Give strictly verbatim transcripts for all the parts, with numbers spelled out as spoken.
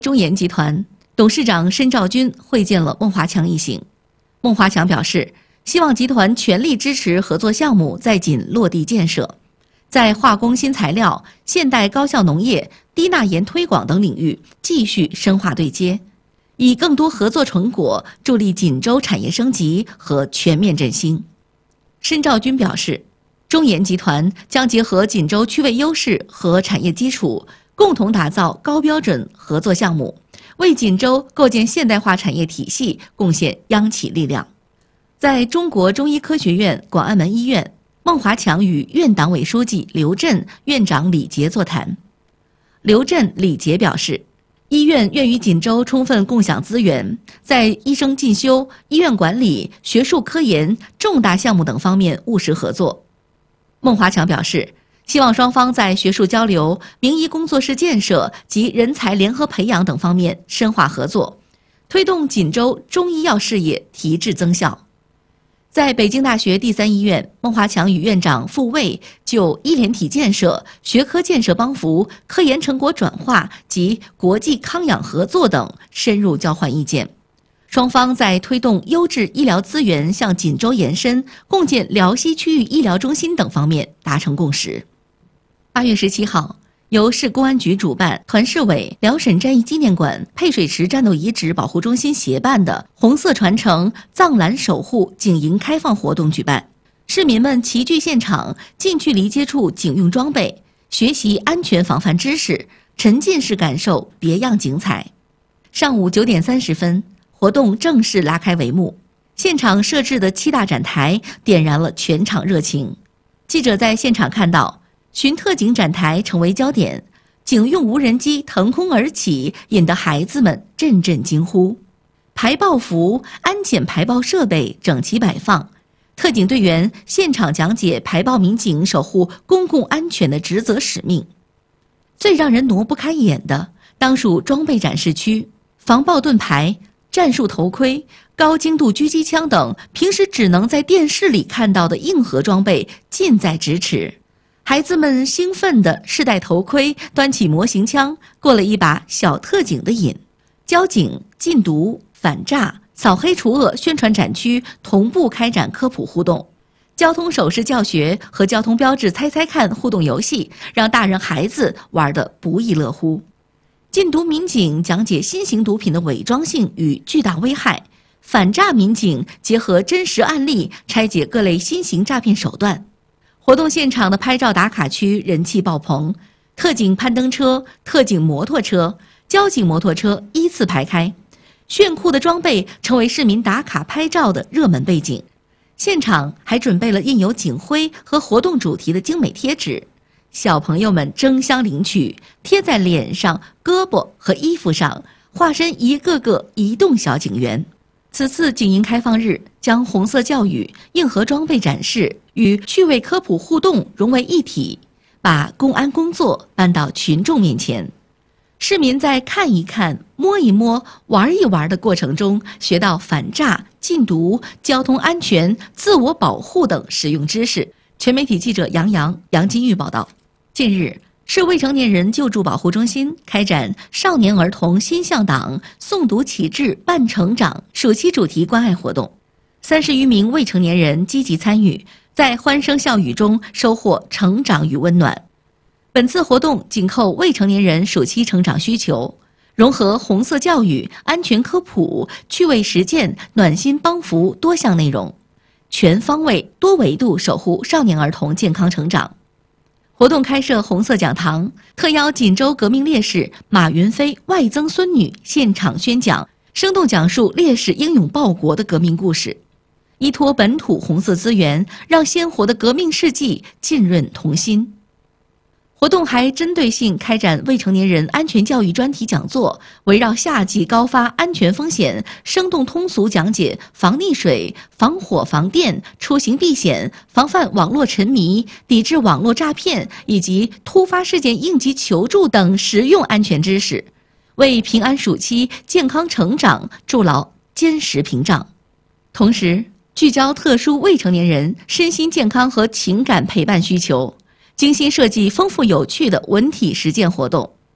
中研集团董事长申兆军会见了孟华强一行。孟华强表示，希望集团全力支持合作项目在锦落地建设，在化工新材料、现代高效农业、低钠盐推广等领域继续深化对接，以更多合作成果助力锦州产业升级和全面振兴。申兆军表示，中研集团将结合锦州区位优势和产业基础，共同打造高标准合作项目，为锦州构建现代化产业体系贡献央企力量。在中国中医科学院广安门医院，孟华强与院党委书记刘震、院长李杰座谈。刘震、李杰表示，医院愿与锦州充分共享资源，在医生进修、医院管理、学术科研、重大项目等方面务实合作。孟华强表示，希望双方在学术交流、名医工作室建设及人才联合培养等方面深化合作，推动锦州中医药事业提质增效。在北京大学第三医院，孟华强与院长傅卫就医联体建设、学科建设帮扶、科研成果转化及国际康养合作等深入交换意见。双方在推动优质医疗资源向锦州延伸、共建辽西区域医疗中心等方面达成共识。八月十七号，由市公安局主办、团市委、辽沈战役纪念馆配水池战斗遗址保护中心协办的“红色传承藏蓝守护”警营开放活动举办，市民们齐聚现场，近距离接触警用装备，学习安全防范知识，沉浸式感受别样景彩。上午九点三十分，活动正式拉开帷幕。现场设置的七大展台点燃了全场热情。记者在现场看到，巡特警展台成为焦点，警用无人机腾空而起，引得孩子们阵阵惊呼。排爆服、安检排爆设备整齐摆放，特警队员现场讲解排爆民警守护公共安全的职责使命。最让人挪不开眼的，当属装备展示区，防爆盾牌、战术头盔、高精度狙击枪等平时只能在电视里看到的硬核装备近在咫尺。孩子们兴奋地试戴头盔，端起模型枪，过了一把小特警的瘾。交警、禁毒、反诈、扫黑除恶宣传展区同步开展科普互动，交通手势教学和交通标志猜猜看互动游戏，让大人孩子玩得不亦乐乎。禁毒民警讲解新型毒品的伪装性与巨大危害，反诈民警结合真实案例拆解各类新型诈骗手段。活动现场的拍照打卡区人气爆棚，特警攀登车、特警摩托车、交警摩托车依次排开，炫酷的装备成为市民打卡拍照的热门背景。现场还准备了印有警徽和活动主题的精美贴纸，小朋友们争相领取，贴在脸上、胳膊和衣服上，化身一个个移动小警员。此次警营开放日将红色教育、硬核装备展示与趣味科普互动融为一体，把公安工作搬到群众面前。市民在看一看、摸一摸、玩一玩的过程中，学到反诈、禁毒、交通安全、自我保护等实用知识。全媒体记者杨洋、杨金玉报道。近日，市未成年人救助保护中心开展少年儿童心向党诵读启智伴成长暑期主题关爱活动，三十余名未成年人积极参与，在欢声笑语中收获成长与温暖。本次活动紧扣未成年人暑期成长需求，融合红色教育、安全科普、趣味实践、暖心帮扶多项内容，全方位多维度守护少年儿童健康成长。活动开设红色讲堂，特邀锦州革命烈士马云飞外曾孙女现场宣讲，生动讲述烈士英勇报国的革命故事。依托本土红色资源，让鲜活的革命事迹浸润童心。活动还针对性开展未成年人安全教育专题讲座，围绕夏季高发安全风险，生动通俗讲解防溺水、防火防电、出行避险、防范网络沉迷、抵制网络诈骗以及突发事件应急求助等实用安全知识，为平安暑期健康成长筑牢坚实屏障。同时，聚焦特殊未成年人身心健康和情感陪伴需求，精心设计丰富有趣的文体实践活动，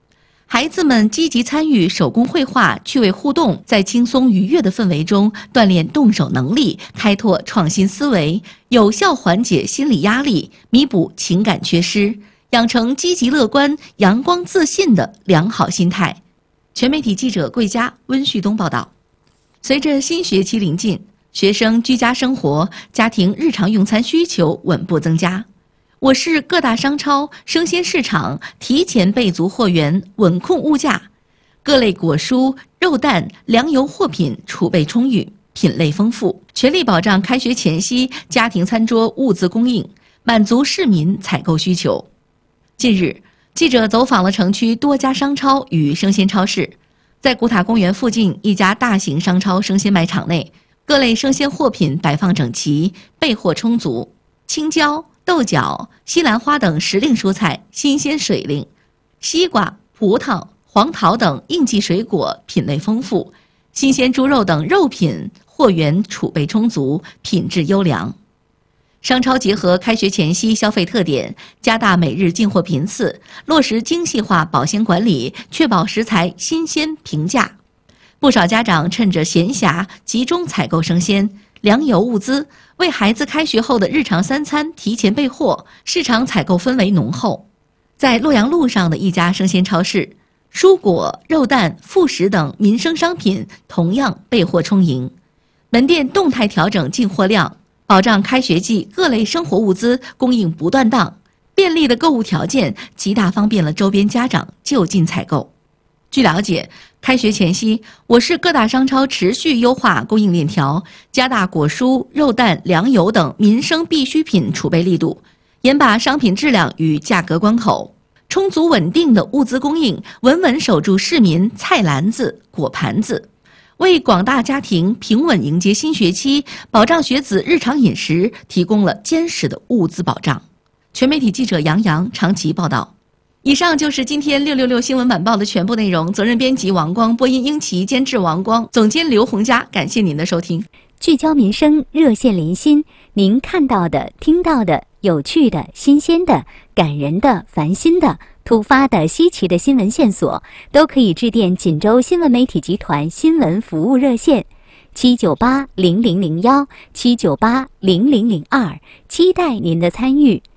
孩子们积极参与手工绘画、趣味互动，在轻松愉悦的氛围中锻炼动手能力，开拓创新思维，有效缓解心理压力，弥补情感缺失，养成积极乐观、阳光自信的良好心态。全媒体记者桂佳、温旭东报道。随着新学期临近，学生居家生活、家庭日常用餐需求稳步增加。我市各大商超、生鲜市场提前备足货源，稳控物价，各类果蔬、肉蛋、粮油货品储备充裕，品类丰富，全力保障开学前夕家庭餐桌物资供应，满足市民采购需求。近日，记者走访了城区多家商超与生鲜超市，在古塔公园附近一家大型商超生鲜卖场内，各类生鲜货品摆放整齐，备货充足，青椒、豆角、西兰花等时令蔬菜新鲜水灵，西瓜、葡萄、黄桃等应季水果品类丰富，新鲜猪肉等肉品货源储备充足，品质优良。商超结合开学前夕消费特点，加大每日进货频次，落实精细化保鲜管理，确保食材新鲜平价。不少家长趁着闲暇集中采购生鲜、粮油物资，为孩子开学后的日常三餐提前备货，市场采购氛围浓厚。在洛阳路上的一家生鲜超市，蔬果、肉蛋、副食等民生商品同样备货充盈，门店动态调整进货量，保障开学季各类生活物资供应不断档。便利的购物条件极大方便了周边家长就近采购。据了解，开学前夕，我市各大商超持续优化供应链条，加大果蔬、肉蛋、粮油等民生必需品储备力度，严把商品质量与价格关口，充足稳定的物资供应，稳稳守住市民菜篮子、果盘子，为广大家庭平稳迎接新学期、保障学子日常饮食提供了坚实的物资保障。全媒体记者杨洋、长崎报道。以上就是今天六六六新闻晚报的全部内容。责任编辑王光，播音英奇，监制王光，总监刘洪佳。感谢您的收听。 聚焦民生，热线临心，您看到的、听到的、有趣的、新鲜的、感人的、烦心的、突发的、稀奇的新闻线索，都可以致电锦州新闻媒体集团新闻服务热线七九八零零零幺七九八零零零二，期待您的参与。